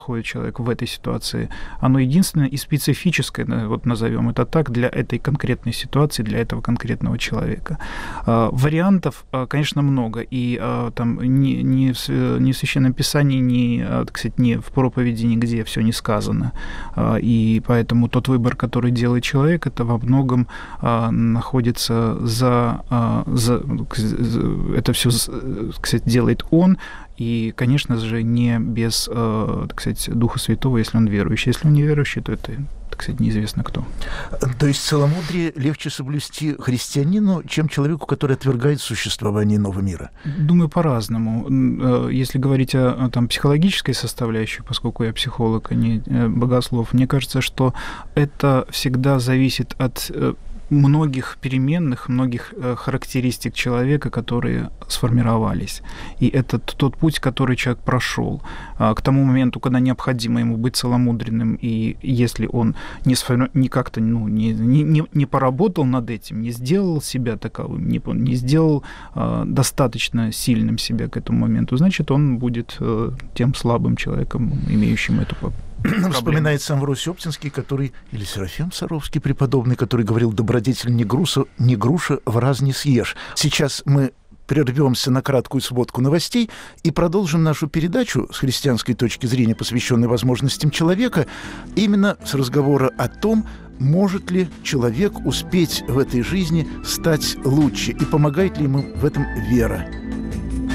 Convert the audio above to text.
находит человек в этой ситуации, оно единственное и специфическое, вот назовем это так, для этой конкретной ситуации, для этого конкретного человека. Вариантов, конечно, много, и там ни в Священном Писании, ни, так сказать, ни в проповеди нигде все не сказано. И поэтому тот выбор, который делает человек, это во многом находится это все, кстати, делает он, и, конечно же, не без, так сказать, Духа Святого, если он верующий. Если он не верующий, то это, так сказать, неизвестно кто. То есть целомудрие легче соблюсти христианину, чем человеку, который отвергает существование иного мира? Думаю, по-разному. Если говорить о там, психологической составляющей, поскольку я психолог, а не богослов, мне кажется, что это всегда зависит от многих переменных, многих характеристик человека, которые сформировались. И это тот путь, который человек прошел к тому моменту, когда необходимо ему быть целомудренным, и если он не как-то не поработал над этим, не сделал себя таковым, не сделал достаточно сильным себя к этому моменту, значит, он будет тем слабым человеком, имеющим эту Вспоминается Амвросий Оптинский, или Серафим Саровский преподобный, который говорил: добродетель не груша, в раз не съешь. Сейчас мы прервемся на краткую сводку новостей и продолжим нашу передачу с христианской точки зрения, посвященной возможностям человека, именно с разговора о том, может ли человек успеть в этой жизни стать лучше и помогает ли ему в этом вера.